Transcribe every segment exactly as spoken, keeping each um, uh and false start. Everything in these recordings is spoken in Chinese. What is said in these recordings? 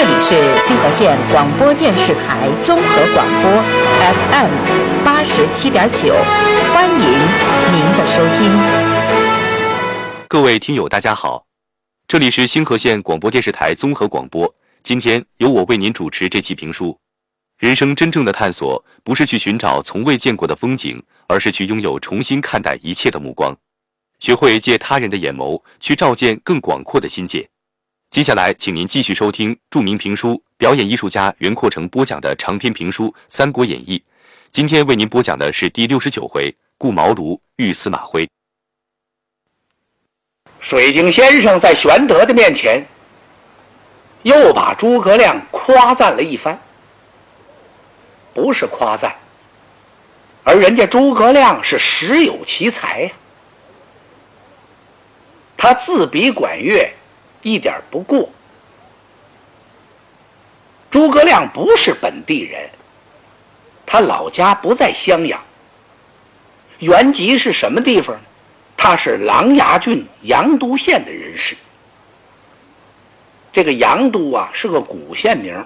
这里是新河县广播电视台综合广播 F M 八十七点九，欢迎您的收听。 各位听友，大家好，这里是新河县广播电视台综合广播。今天由我为您主持这期评书。人生真正的探索，不是去寻找从未见过的风景，而是去拥有重新看待一切的目光，学会借他人的眼眸，去照见更广阔的心界。接下来，请您继续收听著名评书表演艺术家袁阔成播讲的长篇评书《三国演义》。今天为您播讲的是第六十九回《顾茅庐遇司马徽》。 水晶先生在玄德的面前，又把诸葛亮夸赞了一番。不是夸赞，而人家诸葛亮是实有其才呀、啊。他自比管乐，一点不过。诸葛亮不是本地人，他老家不在襄阳，原籍是什么地方呢？他是琅琊郡阳都县的人士。这个阳都啊是个古县名，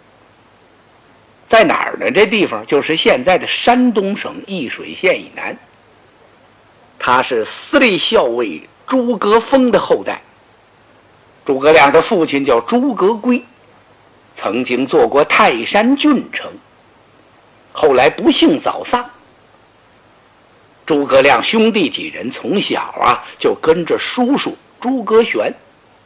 在哪儿呢？这地方就是现在的山东省易水县以南。他是司隶校尉诸葛丰的后代。诸葛亮的父亲叫诸葛圭，曾经做过泰山郡丞，后来不幸早丧。诸葛亮兄弟几人从小啊就跟着叔叔诸葛玄。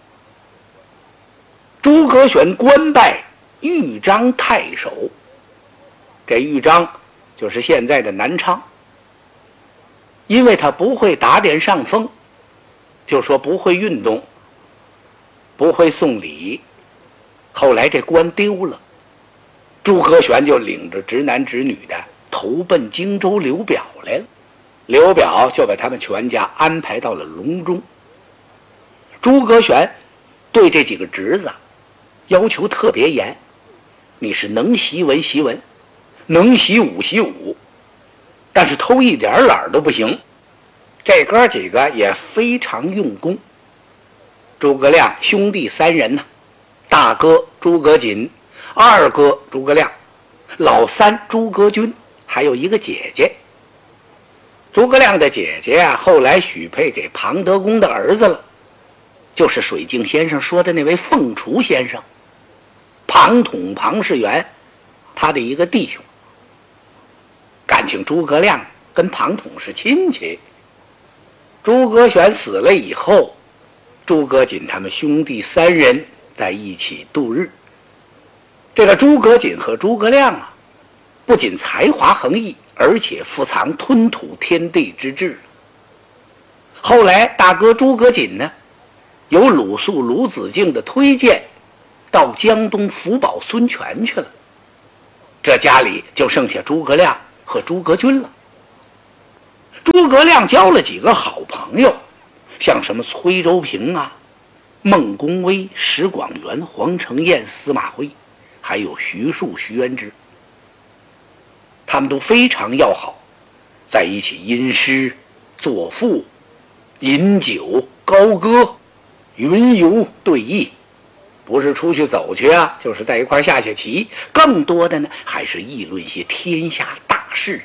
诸葛玄官拜豫章太守，这豫章就是现在的南昌。因为他不会打点上风，就说不会运动，不会送礼，后来这官丢了，诸葛玄就领着直男直女的投奔荆州刘表来了。刘表就把他们全家安排到了隆中。诸葛玄对这几个侄子要求特别严，你是能习文习文，能习武习武，但是偷一点懒都不行。这哥几个也非常用功。诸葛亮兄弟三人呢，大哥诸葛瑾，二哥诸葛亮，老三诸葛均，还有一个姐姐。诸葛亮的姐姐啊，后来许配给庞德公的儿子了，就是水镜先生说的那位凤雏先生，庞统庞士元，他的一个弟兄。感情诸葛亮跟庞统是亲戚。诸葛玄死了以后，诸葛瑾他们兄弟三人在一起度日。这个诸葛瑾和诸葛亮啊，不仅才华横溢，而且富藏吞吐天地之志。后来大哥诸葛瑾呢，由鲁肃鲁子敬的推荐，到江东辅保孙权去了。这家里就剩下诸葛亮和诸葛均了。诸葛亮交了几个好朋友，像什么崔州平啊、孟公威、石广元、黄承彦、司马徽，还有徐庶、徐元直，他们都非常要好，在一起吟诗作赋、饮酒高歌、云游对弈，不是出去走去啊，就是在一块下下棋，更多的呢还是议论些天下大事。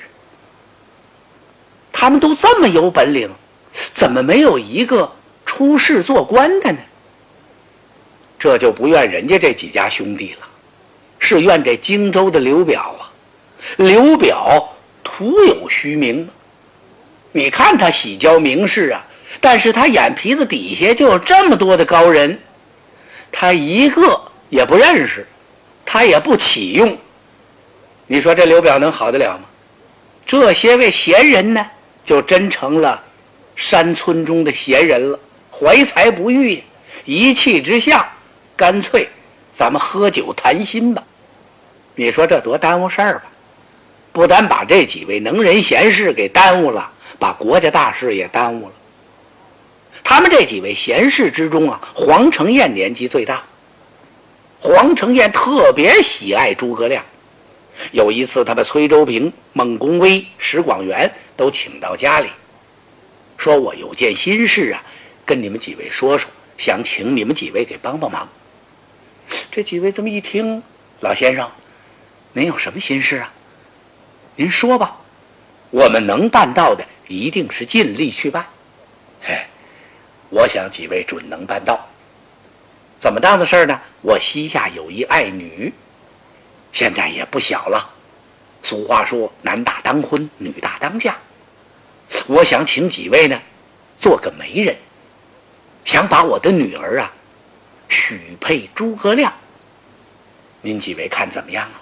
他们都这么有本领，怎么没有一个出仕做官的呢？这就不怨人家这几家兄弟了，是怨这荆州的刘表啊。刘表徒有虚名，你看他喜交名士啊，但是他眼皮子底下就有这么多的高人，他一个也不认识，他也不启用。你说这刘表能好得了吗？这些位贤人呢，就真成了山村中的贤人了，怀才不遇，一气之下，干脆咱们喝酒谈心吧。你说这多耽误事儿吧？不但把这几位能人贤士给耽误了，把国家大事也耽误了。他们这几位贤士之中啊，黄承彦年纪最大。黄承彦特别喜爱诸葛亮，有一次他把崔州平、孟公威、石广元都请到家里，说我有件心事啊，跟你们几位说说，想请你们几位给帮帮忙。 这几位这么一听，老先生，您有什么心事啊？您说吧，我们能办到的，一定是尽力去办。哎，我想几位准能办到。怎么当的事儿呢？我膝下有一爱女，现在也不小了。俗话说，男大当婚，女大当嫁。我想请几位呢，做个媒人，想把我的女儿啊许配诸葛亮。您几位看怎么样啊？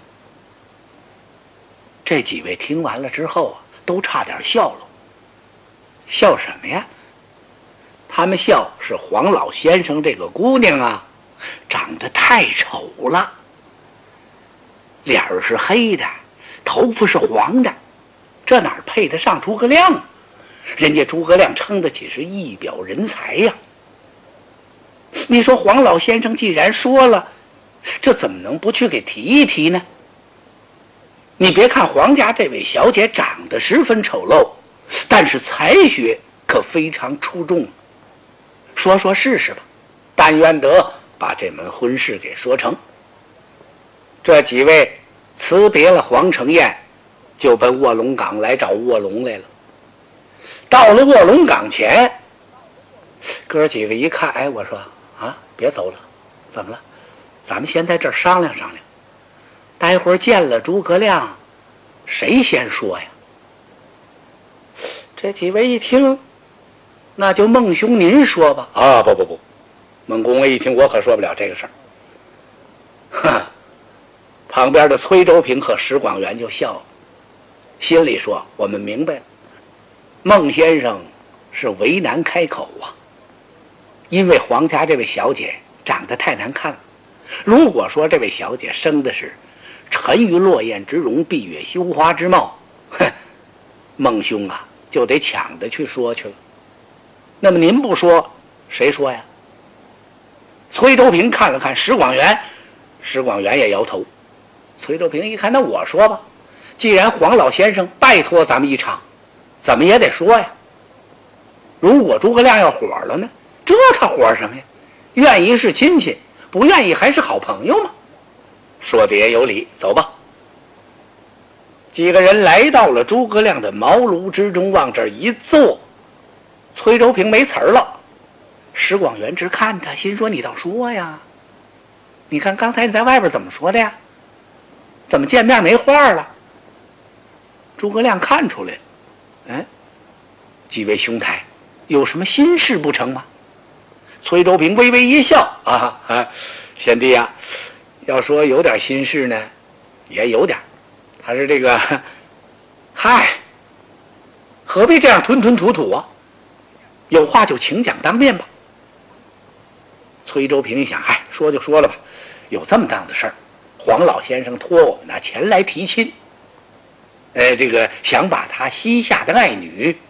这几位听完了之后啊，都差点笑了。笑什么呀？他们笑是黄老先生这个姑娘啊，长得太丑了，脸儿是黑的，头发是黄的，这哪配得上诸葛亮？人家诸葛亮称得起是一表人才呀。你说黄老先生既然说了，这怎么能不去给提一提呢？你别看黄家这位小姐长得十分丑陋，但是才学可非常出众。说说试试吧，但愿得把这门婚事给说成。这几位辞别了黄承彦，就奔卧龙岗来找卧龙来了。到了卧龙岗前，哥几个一看，哎，我说啊，别走了，怎么了？咱们先在这儿商量商量，待会儿见了诸葛亮，谁先说呀？这几位一听，那就孟兄您说吧。啊，不不不，孟公一听，我可说不了这个事儿。哼，旁边的崔州平和石广元就笑了，心里说：我们明白了，孟先生是为难开口啊，因为黄家这位小姐长得太难看了。如果说这位小姐生的是沉鱼落雁之容，闭月羞花之貌，哼，孟兄啊就得抢着去说去了。那么您不说，谁说呀？崔州平看了看石广元，石广元也摇头。崔州平一看，那我说吧，既然黄老先生拜托咱们一场，怎么也得说呀。如果诸葛亮要火了呢？这他火什么呀？愿意是亲戚，不愿意还是好朋友嘛。说的也有理，走吧。几个人来到了诸葛亮的茅庐之中，往这儿一坐。崔州平没词儿了，石广元直看他，心说你倒说呀，你看刚才你在外边怎么说的呀？怎么见面没话了？诸葛亮看出来了，哎，几位兄台有什么心事不成吗？崔州平微微一笑，啊啊，贤弟啊，要说有点心事呢，也有点。他是这个，嗨，何必这样吞吞吐吐啊？有话就请讲当面吧。崔州平一想，嗨，说就说了吧，有这么档子事儿，黄老先生托我们呢前来提亲，呃，这个想把他膝下的爱女